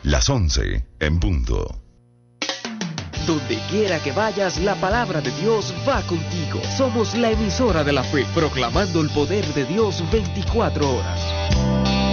Las 11 en punto. Donde quiera que vayas, la palabra de Dios va contigo. Somos la emisora de la fe, proclamando el poder de Dios 24 horas.